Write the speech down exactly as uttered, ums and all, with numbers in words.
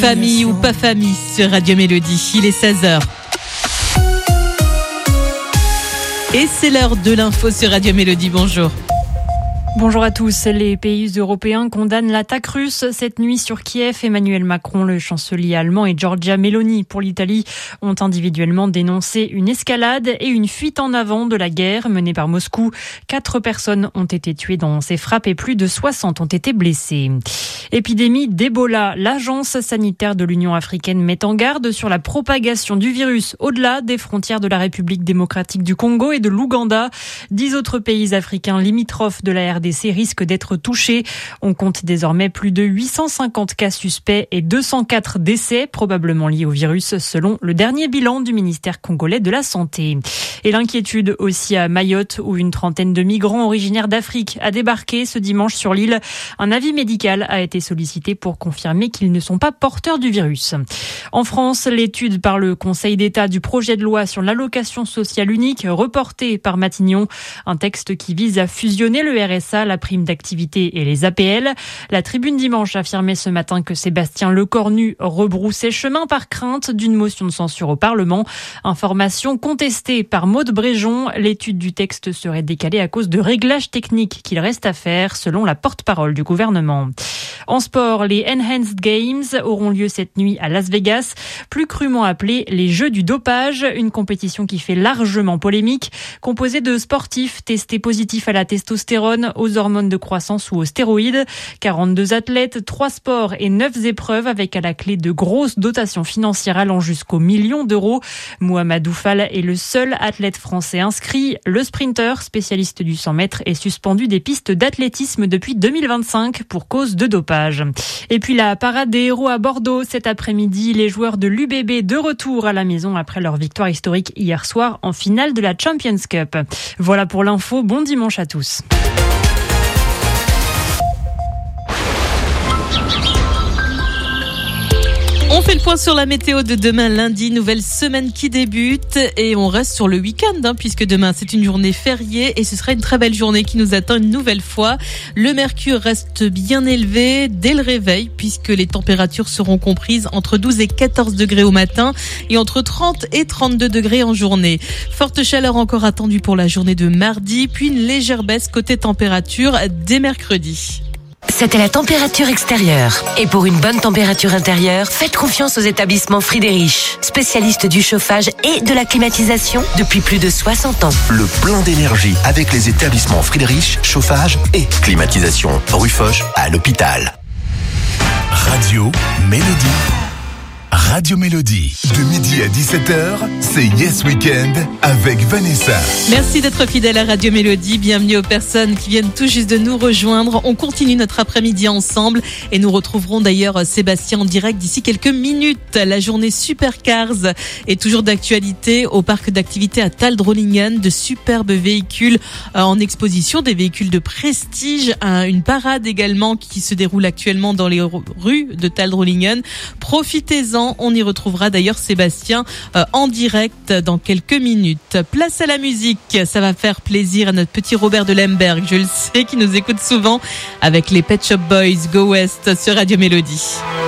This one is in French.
Famille ou pas famille sur Radio Mélodie, il est seize heures. Et c'est l'heure de l'info sur Radio Mélodie, bonjour. Bonjour à tous. Les pays européens condamnent l'attaque russe cette nuit sur Kiev. Emmanuel Macron, le chancelier allemand et Giorgia Meloni pour l'Italie ont individuellement dénoncé une escalade et une fuite en avant de la guerre menée par Moscou. Quatre personnes ont été tuées dans ces frappes et plus de soixante ont été blessées. Épidémie d'Ebola. L'agence sanitaire de l'Union africaine met en garde sur la propagation du virus au-delà des frontières de la République démocratique du Congo et de l'Ouganda. Dix autres pays africains limitrophes de la R D C risquent d'être touchés. On compte désormais plus de huit cent cinquante cas suspects et deux cent quatre décès probablement liés au virus selon le dernier bilan du ministère congolais de la Santé. Et l'inquiétude aussi à Mayotte où une trentaine de migrants originaires d'Afrique a débarqué ce dimanche sur l'île. Un avis médical a été sollicité pour confirmer qu'ils ne sont pas porteurs du virus. En France, l'étude par le Conseil d'État du projet de loi sur l'allocation sociale unique reportée par Matignon, un texte qui vise à fusionner le R S A, la prime d'activité et les A P L. La Tribune dimanche affirmait ce matin que Sébastien Lecornu rebroussait chemin par crainte d'une motion de censure au Parlement. Information contestée par Maude Bréjon. L'étude du texte serait décalée à cause de réglages techniques qu'il reste à faire, selon la porte-parole du gouvernement. En sport, les Enhanced Games auront lieu cette nuit à Las Vegas, plus crûment appelés les Jeux du dopage, une compétition qui fait largement polémique, composée de sportifs testés positifs à la testostérone, aux hormones de croissance ou aux stéroïdes. quarante-deux athlètes, trois sports et neuf épreuves avec à la clé de grosses dotations financières allant jusqu'au million d'euros. Mohamedou Fall est le seul athlète français inscrit. Le sprinter, spécialiste du cent mètres, est suspendu des pistes d'athlétisme depuis deux mille vingt-cinq pour cause de dopage. Et puis la parade des héros à Bordeaux cet après-midi. Les joueurs de l'U B B de retour à la maison après leur victoire historique hier soir en finale de la Champions Cup. Voilà pour l'info. Bon dimanche à tous. On fait le point sur la météo de demain lundi, nouvelle semaine qui débute et on reste sur le week-end hein, puisque demain c'est une journée fériée et ce sera une très belle journée qui nous attend une nouvelle fois. Le mercure reste bien élevé dès le réveil puisque les températures seront comprises entre douze et quatorze degrés au matin et entre trente et trente-deux degrés en journée. Forte chaleur encore attendue pour la journée de mardi puis une légère baisse côté température dès mercredi. C'était la température extérieure. Et pour une bonne température intérieure, faites confiance aux établissements Friedrich, spécialistes du chauffage et de la climatisation depuis plus de soixante ans. Le plein d'énergie avec les établissements Friedrich, chauffage et climatisation. Rue Foch à l'hôpital. Radio Mélodie. Radio Mélodie. De midi à dix-sept heures, c'est Yes Weekend avec Vanessa. Merci d'être fidèle à Radio Mélodie. Bienvenue aux personnes qui viennent tout juste de nous rejoindre. On continue notre après-midi ensemble et nous retrouverons d'ailleurs Sébastien en direct d'ici quelques minutes. La journée Supercars est toujours d'actualité au parc d'activités à Taldrollingen. De superbes véhicules en exposition, des véhicules de prestige. Une parade également qui se déroule actuellement dans les rues de Taldrollingen. Profitez-en. On y retrouvera d'ailleurs Sébastien euh, en direct dans quelques minutes. Place à la musique, ça va faire plaisir à notre petit Robert de Lemberg, je le sais, qui nous écoute souvent avec les Pet Shop Boys, Go West sur Radio Mélodie.